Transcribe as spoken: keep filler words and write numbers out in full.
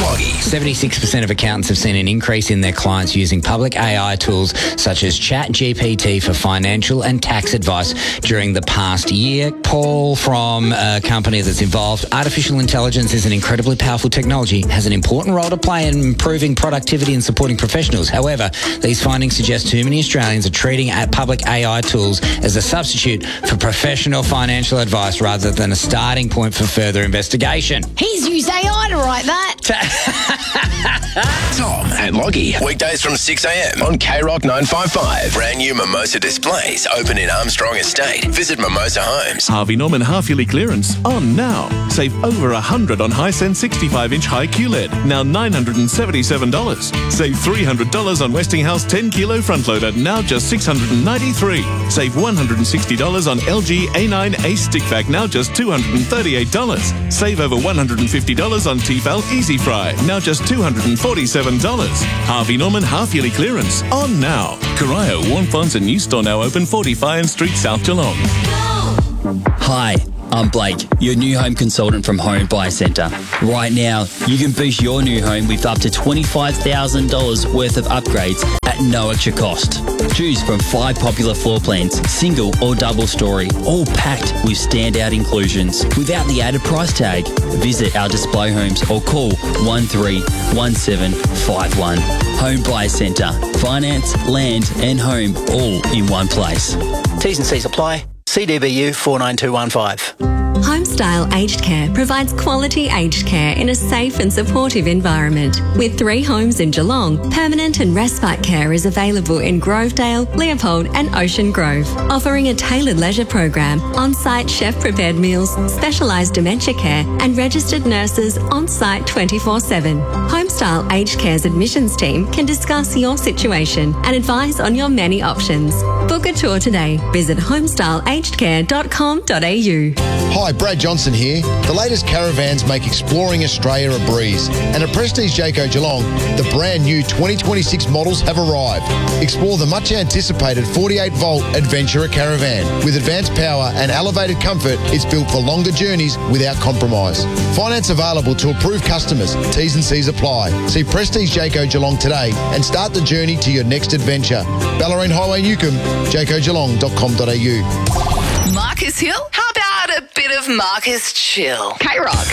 Loggy. seventy-six percent of accountants have seen an increase in their clients using public A I tools such as ChatGPT for financial and tax advice during the past year. Paul from a company that's involved, artificial intelligence is an incredibly powerful technology, has an important role to play in improving productivity and supporting professionals. However, these findings suggest too many Australians are treating public A I tools as a substitute for professional financial advice rather than a starting point for further investigation. He's used A I to write that. Tom and Loggy. Weekdays from six a.m. on K Rock nine fifty-five. Brand new Mimosa displays open in Armstrong Estate. Visit Mimosa Homes. Harvey Norman half-yearly clearance on now. Save over one hundred dollars on Hisense sixty-five inch high Q L E D, now nine hundred seventy-seven dollars. Save three hundred dollars on Westinghouse ten kilo front loader, now just six hundred ninety-three dollars. Save one hundred sixty dollars on L G A nine Ace stick vac, now just two hundred thirty-eight dollars. Save over one hundred fifty dollars on Tefal Easy Fry, now just two hundred forty-seven dollars. Harvey Norman half-yearly clearance on now. Corio, Warnfonts and new store now open, forty Fian Street, South Geelong. Hi, I'm Blake, your new home consultant from Home Buyer Centre. Right now, you can boost your new home with up to twenty-five thousand dollars worth of upgrades at no extra cost. Choose from five popular floor plans, single or double story, all packed with standout inclusions without the added price tag. Visit our display homes or call one three one seven five one. Home Buyer Centre. Finance, land and home all in one place. T's and C's apply. C D B U four nine two one five. Homestyle Aged Care provides quality aged care in a safe and supportive environment. With three homes in Geelong, permanent and respite care is available in Grovedale, Leopold and Ocean Grove, offering a tailored leisure program, on-site chef-prepared meals, specialised dementia care and registered nurses on-site twenty-four seven. Homestyle Aged Care's admissions team can discuss your situation and advise on your many options. Book a tour today. Visit homestyle aged care dot com dot a u. Hi, Brad Johnson here. The latest caravans make exploring Australia a breeze. And at Prestige Jayco Geelong, the brand new twenty twenty-six models have arrived. Explore the much anticipated forty-eight volt Adventurer Caravan. With advanced power and elevated comfort, it's built for longer journeys without compromise. Finance available to approved customers. T's and C's apply. See Prestige Jayco Geelong today and start the journey to your next adventure. Ballerine Highway Newcomb, jayco geelong dot com dot a u. Marcus Hill? How about a bit of Marcus Chill? K Rock.